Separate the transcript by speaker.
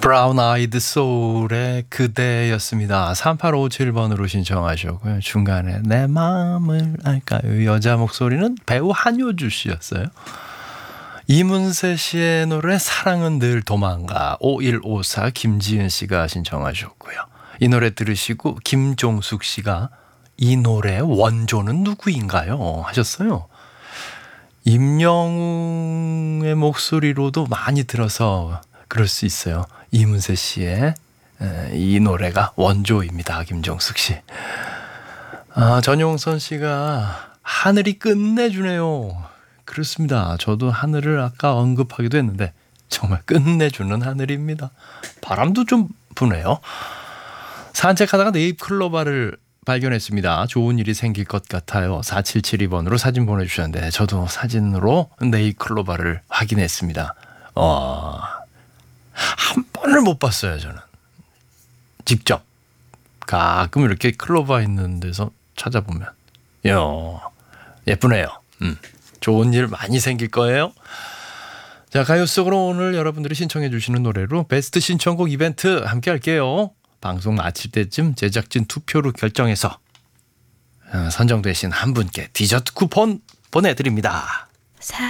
Speaker 1: 브라운 아이드 소울의 그대였습니다. 3857번으로 신청하셨고요. 중간에 내 마음을 알까요? 여자 목소리는 배우 한효주 씨였어요. 이문세 씨의 노래 사랑은 늘 도망가 5154 김지은 씨가 신청하셨고요. 이 노래 들으시고 김종숙 씨가 이 노래의 원조는 누구인가요? 하셨어요. 임영웅의 목소리로도 많이 들어서 그럴 수 있어요. 이문세 씨의 이 노래가 원조입니다. 김종숙 씨. 전용선 씨가 하늘이 끝내주네요. 그렇습니다. 저도 하늘을 아까 언급하기도 했는데 정말 끝내주는 하늘입니다. 바람도 좀 부네요. 산책하다가 네잎클로바를 발견했습니다. 좋은 일이 생길 것 같아요. 4772번으로 사진 보내주셨는데 저도 사진으로 네잎클로바를 확인했습니다. 한 번을 못 봤어요. 저는 직접. 가끔 이렇게 클로바 있는 데서 찾아보면 예쁘네요. 좋은 일 많이 생길 거예요. 자, 가요 속으로 오늘 여러분들이 신청해 주시는 노래로 베스트 신청곡 이벤트 함께 할게요. 방송 마칠 때쯤 제작진 투표로 결정해서 선정되신 한 분께 디저트 쿠폰 보내드립니다.